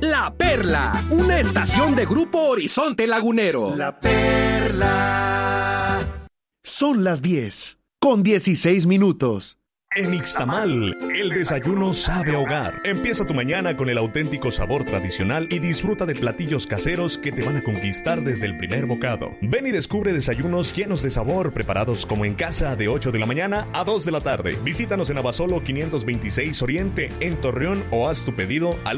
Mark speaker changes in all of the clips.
Speaker 1: La Perla, una estación de Grupo Horizonte Lagunero.
Speaker 2: La Perla. Son las 10:16.
Speaker 3: En Ixtamal, el desayuno sabe a hogar. Empieza tu mañana con el auténtico sabor tradicional y disfruta de platillos caseros que te van a conquistar desde el primer bocado. Ven y descubre desayunos llenos de sabor, preparados como en casa de 8 de la mañana a 2 de la tarde. Visítanos en Abasolo 526 Oriente, en Torreón, o haz tu pedido al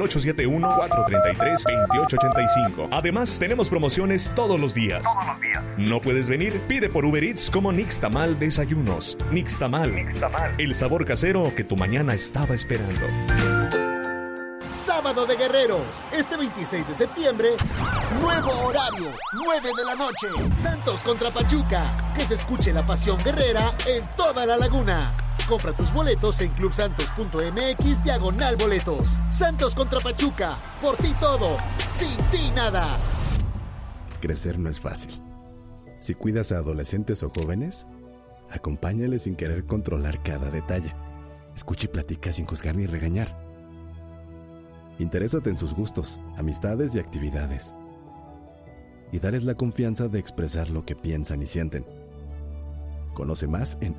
Speaker 3: 871-433-2885. Además, tenemos promociones todos los días. ¿No puedes venir? Pide por Uber Eats como Nixtamal Desayunos. Nixtamal. El sabor casero que tu mañana estaba esperando.
Speaker 4: Sábado de Guerreros, este 26 de septiembre. Nuevo horario, 9 de la noche. Santos contra Pachuca. Que se escuche la pasión guerrera en toda la laguna. Compra tus boletos en clubsantos.mx/boletos. Santos contra Pachuca. Por ti todo, sin ti nada.
Speaker 5: Crecer no es fácil. Si cuidas a adolescentes o jóvenes, acompáñales sin querer controlar cada detalle. Escucha y platica sin juzgar ni regañar. Interésate en sus gustos, amistades y actividades. Y dales la confianza de expresar lo que piensan y sienten. Conoce más en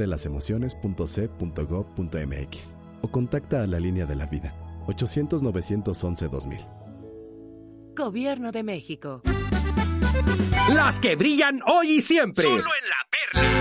Speaker 5: abcdelasemociones.c.gov.mx o contacta a la Línea de la Vida, 800-911-2000.
Speaker 6: Gobierno de México.
Speaker 1: Las que brillan hoy y siempre.
Speaker 6: Solo en La Perla.